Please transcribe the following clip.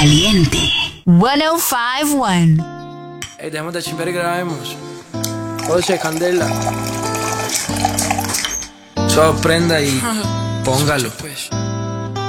Caliente. 1051. Ey, dejemos de chimper y grabemos. José, Candela. Sorprenda y póngalo.